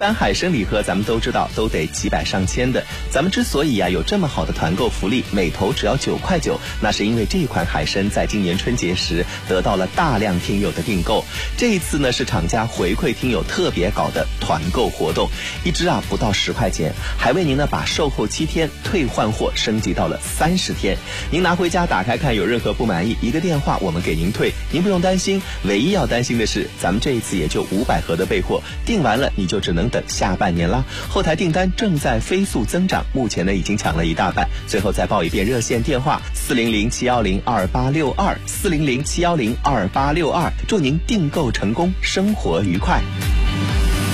般海参礼盒咱们都知道都得几百上千的，咱们之所以有这么好的团购福利，每头只要9块9，那是因为这款海参在今年春节时得到了大量听友的订购。这一次呢是厂家回馈听友特别搞的团购活动，一只不到10块钱，还为您呢把售后7天退换货升级到了30天。您拿回家打开看，有任何不满意，一个电话我们给您退，您不用担心。唯一要担心的是，咱们这一次也就500盒的备货，订完了你就只能等下半年啦。后台订单正在飞速增长，目前呢已经抢了一大半。最后再报一遍热线电话：400-710-2862，400-710-2862，祝您订购成功，生活愉快。